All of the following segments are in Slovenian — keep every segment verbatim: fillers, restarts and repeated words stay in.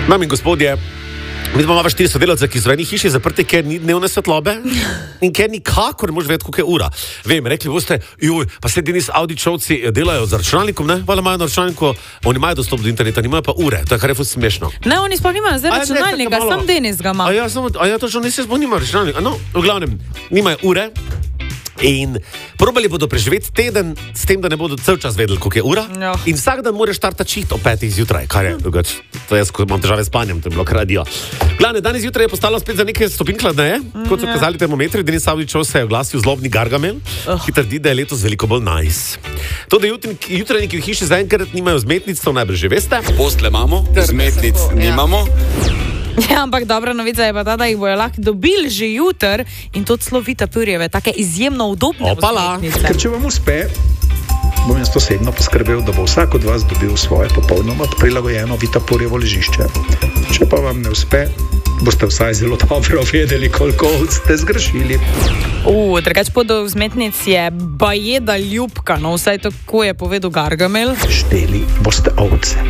Dame in gospodje, mi imamo štiri sodelavce, ki so v eni hiši zaprti, ker ni dnevne svetlobe in ker nikakor ne moreš vedeti, koliko je ura. Vem, rekli boste, juj, pa sledi nis Audičovci delajo z računalnikom, ne? Vala imajo na računalniku, oni imajo dostop do interneta, nimajo pa ure, to je kar je ful smešno. Ne, oni sploh nimajo zdaj računalnika, sam Denis ga ima. A ja, samo, a ja, točno nisi sploh nima računalnika, no, v glavnem, nimajo ure. In probali bodo preživeti teden s tem, da ne bodo cel čas vedeli, koliko je ura. No. In vsak dan moraš startati čit ob petih zjutraj, kar je drugač. To jaz, ko imam težave s spanjem, to je bilo kar radio. Glavne, danes zjutraj je postalo spet za nekaj stopinj hladneje, kot so Ja. kazali termometri. Denis Avdičov se je oglasil zlobni Gargamel, Oh. ki trdi, da je letos veliko bolj nice. To, da jutranjiki v hiši zaenkrat nimajo zmetnic, to najbrž že veste. Postle imamo, zmetnic nimamo. Ja, ampak dobra novica je pa ta, da jih bojo lahko dobili že jutr in to celo Vitapurjeve, take izjemno udobne Opala. vzmetnice. Ker če vam uspe, bom jaz osebno poskrbel, da bo vsak od vas dobil svoje popolnoma prilagojeno Vitapurjevo ležišče. Če pa vam ne uspe, boste vsaj zelo dobro vedeli, koliko ste zgrešili. Uh, drugač pot do vzmetnic je bajeda ljubka, no vsaj tako je povedal Gargamel. Šteli boste ovce.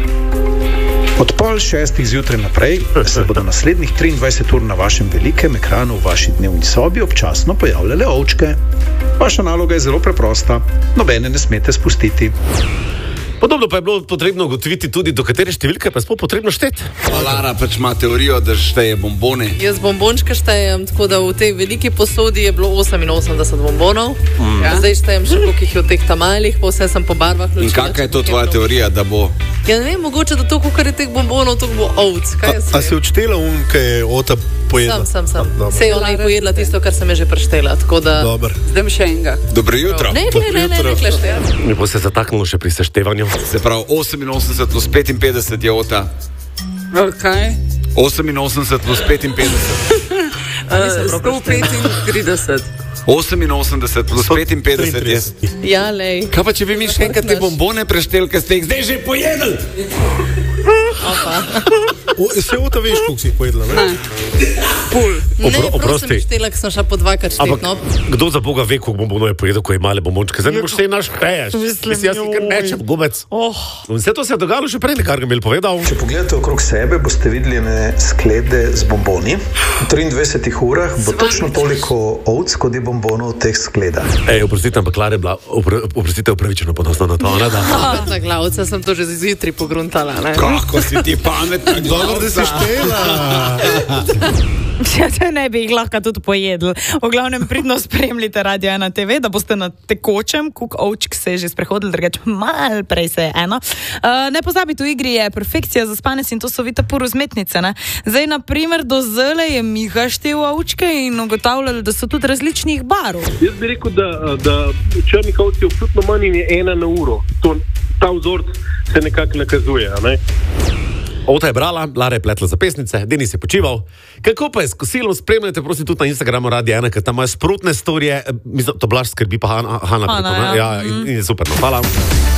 Od pol šestih zjutraj naprej se bodo naslednjih triindvajset ur na vašem velikem ekranu v vaši dnevni sobi občasno pojavljale ovčke. Vaša naloga je zelo preprosta, nobene ne smete spustiti. Podobno pa je bilo potrebno ugotoviti tudi, do katere številke pa je sploh potrebno šteti. Lara pač ima teorijo, da šteje bombone. Jaz bombončke štejem, tako da v tej veliki posodi je bilo oseminosemdeset bombonov. Mm. Ja. Zdaj štejem še koliko jih je v teh tamalih, pa vse sem po barvah ločila. In kakšna je to tvoja teorija, da bo? Ja ne vem, mogoče da to, koliko je teh bombonov, to bo ovc. Kaj jaz A si vem? odštela un, kaj je Ota pojedla? Sem, sem, sem. Dobro. Sej ona je pojedla tisto, kar sem je že preštela, tako da... Dobar. Zdaj mi še enega. Dobro jutro. Ne, ne, ne, ne, ne, ne, štejem. Mi bo se zataknilo še pri seštevanju. Se pravi, oseminosemdeset plus petinpetdeset je Ota. Kaj? oseminosemdeset plus petinpetdeset. sto petintrideset. oseminosemdeset plus petinpetdeset je. Ja, lej. Kaj pa, če bi mi še enkrat te bombone preštel, ker ste jih zdaj že pojedli? O, se Ota veš, koliko si jih pojedla, ne? Pul. Ne, Opro- prav oprosti. sem štela, ker sem šla po dvakrat štet, Ampak no. kdo za Boga ve, koliko bombonov je pojedel, ko je male bombončke? Zdaj ne boš vse naš šteješ. Mislim, Mislim, jaz si kar joj. nečem, gubec. Oh. In vse to se je dogajalo že prej, kar ga je povedal. Če pogledate okrog sebe, boste videli ene sklede z bomboni. V triindvajsetih urah bo točno toliko ovc, kot je bombonov v teh skledah. Ej, oprostite, ampak Klara je bila, opr- oprostite, upravičeno ponosna na to, ne da. Na glavca sem to že zjutraj pogruntala, ne. Kako si ti pametna, Dobro, da si štela. Ja, to ne bi jih lahko tudi pojedli. V glavnem pridno spremljite Radio ena te ve, da boste na tekočem, kuk ovčk se je že sprehodili, drugač mal prej se je eno. Uh, ne pozabite, v igri je perfekcija za spanec in to so Vitapur vzmetnice, ne. Zdaj, na primer, do zele je Miha štel ovčke in ugotavljali, da so tudi različnih barv. Jaz bi rekel, da, da črnih ovc je občutno manj in je ena na uro. To, ta vzorc se nekako nakazuje. A ne? Ota je brala, Lara je pletla zapestnice, Denis je počival. Kako pa je s kosilom, spremljate prosim tudi na Instagramu Radio ena, ker tam imajo sprotne storije, mislim, to blaž skrbi pa Hanna, Hanna, Hanna, preko, ne? ja. Ja, in, in je super, no, hvala.